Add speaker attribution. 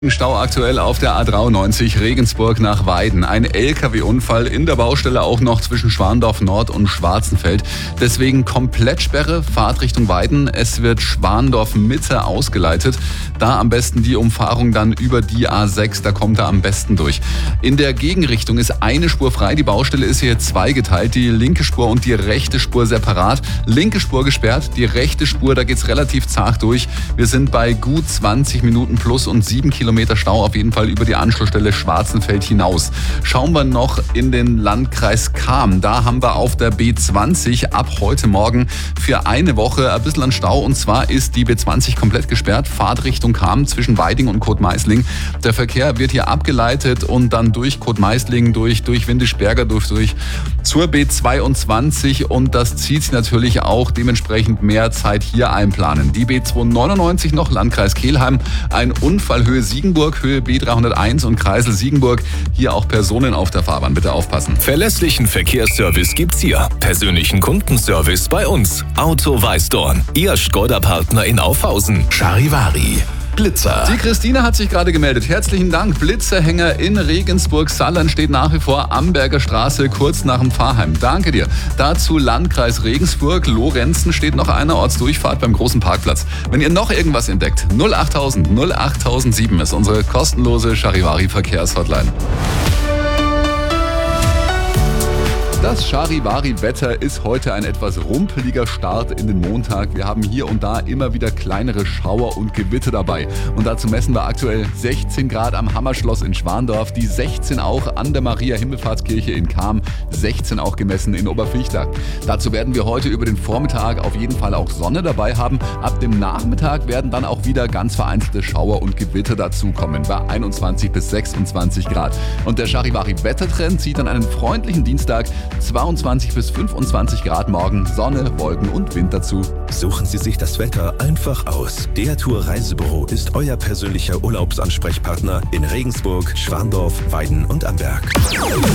Speaker 1: Stau aktuell auf der A93 Regensburg nach Weiden. Ein LKW-Unfall in der Baustelle auch noch zwischen Schwandorf Nord und Schwarzenfeld. Deswegen Komplettsperre, Fahrt Richtung Weiden. Es wird Schwandorf Mitte ausgeleitet. Da am besten die Umfahrung dann über die A6, da kommt er am besten durch. In der Gegenrichtung ist eine Spur frei. Die Baustelle ist hier zweigeteilt. Die linke Spur und die rechte Spur separat. Linke Spur gesperrt, die rechte Spur, da geht's relativ zart durch. Wir sind bei gut 20 Minuten plus und 7 Kilometer Stau auf jeden Fall über die Anschlussstelle Schwarzenfeld hinaus. Schauen wir noch in den Landkreis Cham. Da haben wir auf der B20 ab heute Morgen für eine Woche ein bisschen an Stau. Und zwar ist die B20 komplett gesperrt. Fahrt Richtung Cham zwischen Weiding und Kotmeisling. Der Verkehr wird hier abgeleitet und dann durch Kotmeisling, durch Windischberger, durch zur B22. Und das zieht sich natürlich auch dementsprechend mehr Zeit hier einplanen. Die B299 noch Landkreis Kelheim. Ein Unfall Höhe Siegenburg, Höhe B301 und Kreisel Siegenburg. Hier auch Personen auf der Fahrbahn. Bitte aufpassen.
Speaker 2: Verlässlichen Verkehrsservice gibt's hier. Persönlichen Kundenservice bei uns. Auto Weißdorn. Ihr Skoda-Partner in Aufhausen. Charivari. Blitzer.
Speaker 1: Die Christine hat sich gerade gemeldet. Herzlichen Dank. Blitzerhänger in Regensburg-Sallern steht nach wie vor Amberger Straße kurz nach dem Pfarrheim. Danke dir. Dazu Landkreis Regensburg. Lorenzen steht noch eine Ortsdurchfahrt beim großen Parkplatz. Wenn ihr noch irgendwas entdeckt, 08000 08007 ist unsere kostenlose Charivari-Verkehrshotline. Das Charivari-Wetter ist heute ein etwas rumpeliger Start in den Montag. Wir haben hier und da immer wieder kleinere Schauer und Gewitter dabei. Und dazu messen wir aktuell 16 Grad am Hammerschloss in Schwandorf, die 16 auch an der Maria-Himmelfahrtskirche in Cham, 16 auch gemessen in Oberviechtag. Dazu werden wir heute über den Vormittag auf jeden Fall auch Sonne dabei haben. Ab dem Nachmittag werden dann auch wieder ganz vereinzelte Schauer und Gewitter dazukommen, bei 21 bis 26 Grad. Und der Charivari-Wettertrend sieht dann einen freundlichen Dienstag 22 bis 25 Grad morgen, Sonne, Wolken und Wind dazu.
Speaker 2: Suchen Sie sich das Wetter einfach aus. Der Tour Reisebüro ist euer persönlicher Urlaubsansprechpartner in Regensburg, Schwandorf, Weiden und Amberg.